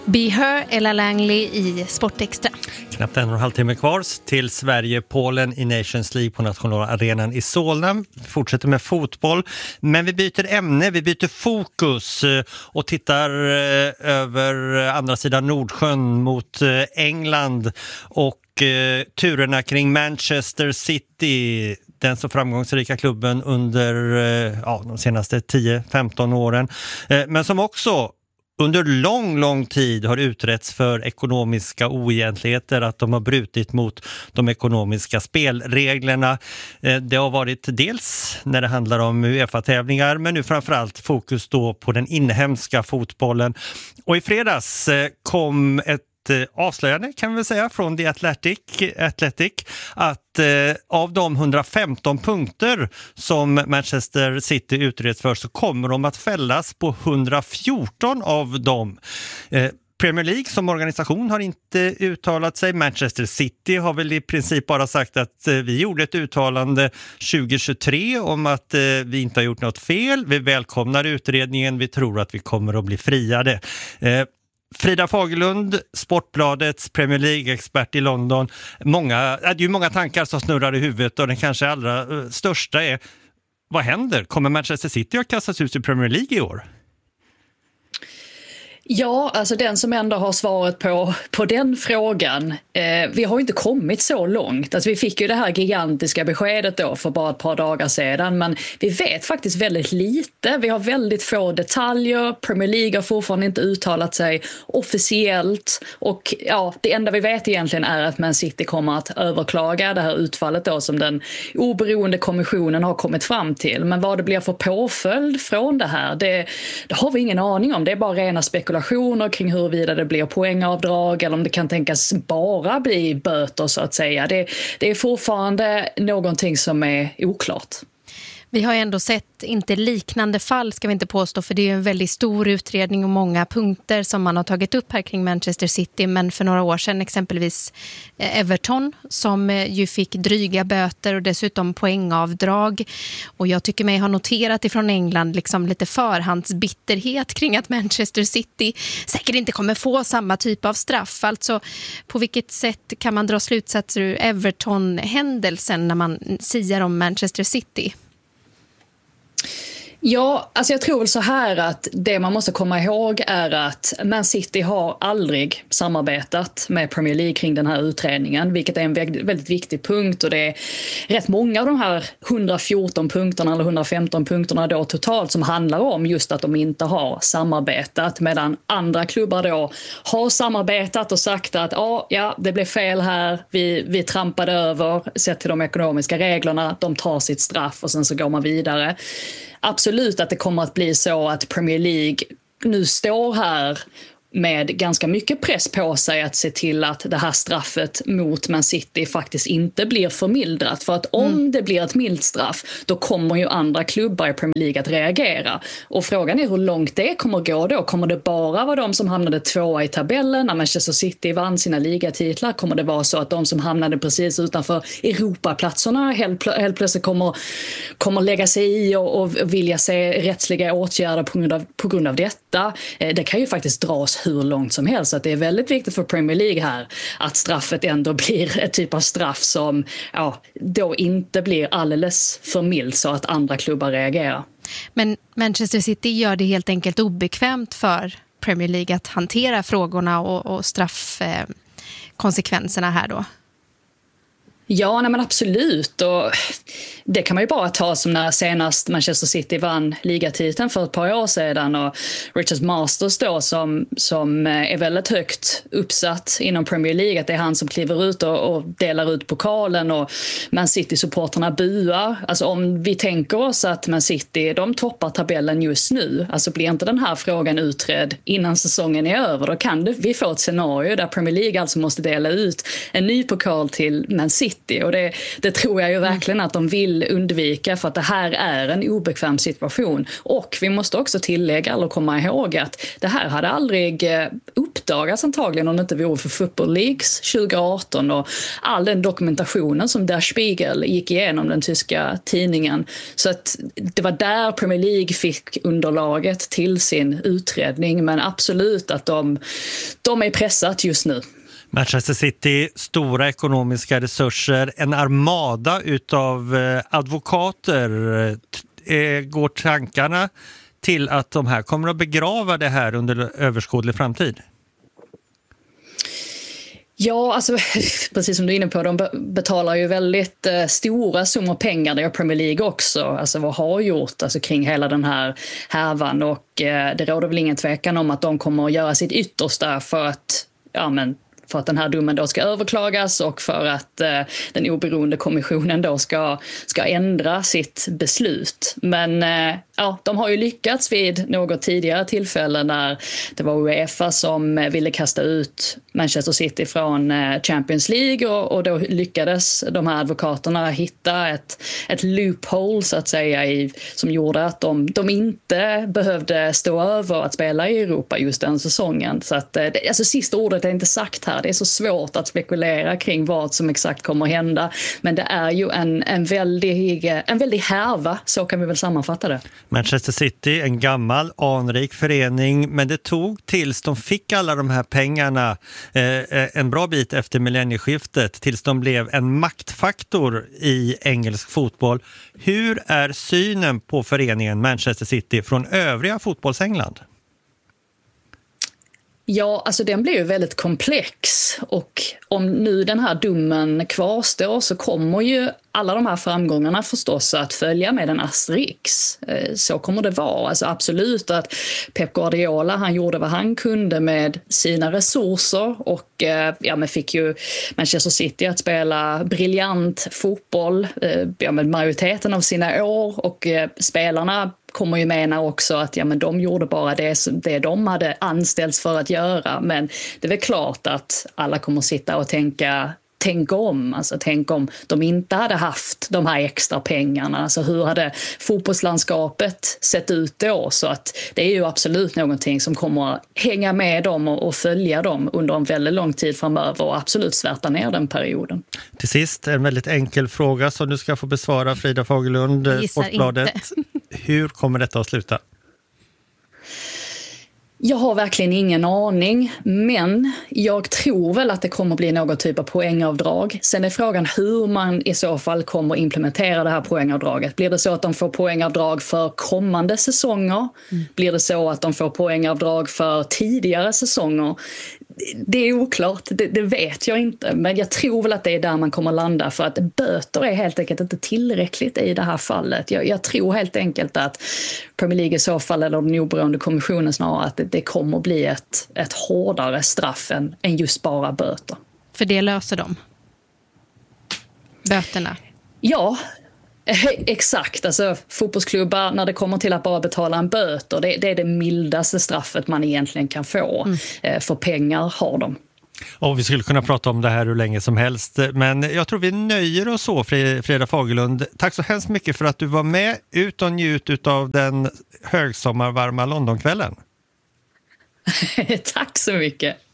Be Her, Ella Langley i Sportextra. Knappt 1,5 timme kvar till Sverige-Polen i Nations League på nationalarenan i Solna. Vi fortsätter med fotboll, men vi byter ämne, vi byter fokus och tittar över andra sidan Nordsjön mot England och turerna kring Manchester City, den så framgångsrika klubben under de senaste 10-15 åren, men som också under lång tid har utretts för ekonomiska oegentligheter, att de har brutit mot de ekonomiska spelreglerna. Det har varit dels när det handlar om UEFA-tävlingar, men nu framförallt fokus då på den inhemska fotbollen. Och i fredags kom ett avslöjande, kan vi väl säga, från The Athletic att av de 115 punkter som Manchester City utreds för så kommer de att fällas på 114 av dem. Premier League som organisation har inte uttalat sig. Manchester City har väl i princip bara sagt att vi gjorde ett uttalande 2023 om att vi inte har gjort något fel. Vi välkomnar utredningen, vi tror att vi kommer att bli friade. Frida Fagerlund, Sportbladets Premier League-expert i London. Det är ju många tankar som snurrar i huvudet, och den kanske allra största är: vad händer? Kommer Manchester City att kastas ut i Premier League i år? Ja, alltså den som ändå har svaret på den frågan. Vi har ju inte kommit så långt. Alltså vi fick ju det här gigantiska beskedet då för bara ett par dagar sedan, men vi vet faktiskt väldigt lite. Vi har väldigt få detaljer. Premier League har fortfarande inte uttalat sig officiellt, och ja, det enda vi vet egentligen är att Man City kommer att överklaga det här utfallet då som den oberoende kommissionen har kommit fram till. Men vad det blir för påföljd från det här, det har vi ingen aning om. Det är bara rena spekulationer kring huruvida det blir poängavdrag eller om det kan tänkas bara bli böter så att säga. Det är fortfarande någonting som är oklart. Vi har ju ändå sett inte liknande fall, ska vi inte påstå, för det är ju en väldigt stor utredning och många punkter som man har tagit upp här kring Manchester City. Men för några år sedan exempelvis Everton, som ju fick dryga böter och dessutom poängavdrag. Och jag tycker mig ha noterat ifrån England liksom lite förhandsbitterhet kring att Manchester City säkert inte kommer få samma typ av straff. Alltså på vilket sätt kan man dra slutsatser ur Everton-händelsen när man siar om Manchester City? Ja, alltså jag tror väl så här att det man måste komma ihåg är att Man City har aldrig samarbetat med Premier League kring den här utredningen, vilket är en väldigt viktig punkt, och det är rätt många av de här 114 punkterna eller 115 punkterna då totalt som handlar om just att de inte har samarbetat, medan andra klubbar då har samarbetat och sagt att ja, det blev fel här, vi trampade över sett till de ekonomiska reglerna, de tar sitt straff och sen så går man vidare. Absolut att det kommer att bli så att Premier League nu står här med ganska mycket press på sig att se till att det här straffet mot Man City faktiskt inte blir förmildrat. För att om det blir ett milt straff, då kommer ju andra klubbar i Premier League att reagera. Och frågan är hur långt det kommer att gå då. Kommer det bara vara de som hamnade 2:a i tabellen när Manchester City vann sina ligatitlar? Kommer det vara så att de som hamnade precis utanför Europaplatserna helt plötsligt kommer lägga sig i och vilja se rättsliga åtgärder på grund av detta? Det kan ju faktiskt dras hur långt som helst. Så att det är väldigt viktigt för Premier League här att straffet ändå blir ett typ av straff som då inte blir alldeles för mild så att andra klubbar reagerar. Men Manchester City gör det helt enkelt obekvämt för Premier League att hantera frågorna och straffkonsekvenserna här då? Ja, nej men absolut, och det kan man ju bara ta som när senast Manchester City vann ligatiteln för ett par år sedan, och Richard Masters då som är väldigt högt uppsatt inom Premier League, att det är han som kliver ut och delar ut pokalen och Man City-supporterna buar. Alltså om vi tänker oss att Man City, de toppar tabellen just nu, alltså blir inte den här frågan utredd innan säsongen är över, då kan vi få ett scenario där Premier League alltså måste dela ut en ny pokal till Man City. City, och det tror jag ju verkligen att de vill undvika, för att det här är en obekväm situation. Och vi måste också tillägga eller komma ihåg att det här hade aldrig uppdagats antagligen om det inte vore för Football Leagues 2018 och all den dokumentationen som Der Spiegel gick igenom, den tyska tidningen. Så att det var där Premier League fick underlaget till sin utredning, men absolut att de är pressat just nu. Manchester City, stora ekonomiska resurser, en armada utav advokater. Går tankarna till att de här kommer att begrava det här under överskådlig framtid? Ja, alltså precis som du är inne på, de betalar ju väldigt stora summor pengar, det gör Premier League också, alltså vad har gjort alltså, kring hela den här härvan, och det råder väl ingen tvekan om att de kommer att göra sitt yttersta för att den här domen då ska överklagas och för att den oberoende kommissionen då ska ändra sitt beslut. Men de har ju lyckats vid något tidigare tillfälle när det var UEFA som ville kasta ut Manchester City från Champions League, och då lyckades de här advokaterna hitta ett loophole så att säga som gjorde att de inte behövde stå över att spela i Europa just den säsongen. Så att alltså sista ordet är inte sagt här. Det är så svårt att spekulera kring vad som exakt kommer att hända, men det är ju en väldig härva, så kan vi väl sammanfatta det. Manchester City, en gammal anrik förening, men det tog tills de fick alla de här pengarna en bra bit efter millennieskiftet, tills de blev en maktfaktor i engelsk fotboll. Hur är synen på föreningen Manchester City från övriga fotbollsengland? Ja, alltså den blir ju väldigt komplex, och om nu den här domen kvarstår så kommer ju alla de här framgångarna förstås att följa med en asterisk. Så kommer det vara. Alltså absolut att Pep Guardiola, han gjorde vad han kunde med sina resurser och men fick ju Manchester City att spela briljant fotboll med majoriteten av sina år, och spelarna kommer ju mena också att men de gjorde bara det de hade anställts för att göra. Men det är väl klart att alla kommer sitta och tänka om. Alltså tänk om de inte hade haft de här extra pengarna. Alltså hur hade fotbollslandskapet sett ut då? Så att det är ju absolut någonting som kommer hänga med dem och följa dem under en väldigt lång tid framöver, och absolut svärta ner den perioden. Till sist en väldigt enkel fråga som du ska få besvara, Frida Fagerlund, Sportbladet. Hur kommer detta att sluta? Jag har verkligen ingen aning, men jag tror väl att det kommer bli någon typ av poängavdrag. Sen är frågan hur man i så fall kommer implementera det här poängavdraget. Blir det så att de får poängavdrag för kommande säsonger? Blir det så att de får poängavdrag för tidigare säsonger? Det är oklart, det vet jag inte. Men jag tror väl att det är där man kommer landa, för att böter är helt enkelt inte tillräckligt i det här fallet. Jag tror helt enkelt att Premier League i så fall, eller den oberoende kommissionen snarare, att det kommer att bli ett hårdare straff än just bara böter. För det löser de? Böterna? Ja, exakt. Alltså fotbollsklubbar, när det kommer till att bara betala en böter, det är det mildaste straffet man egentligen kan få. För pengar har de. Och vi skulle kunna prata om det här hur länge som helst, men jag tror vi nöjer oss så, Frida Fagerlund. Tack så hemskt mycket för att du var med, ut och njut av den högsommarvarma Londonkvällen. Tack så mycket.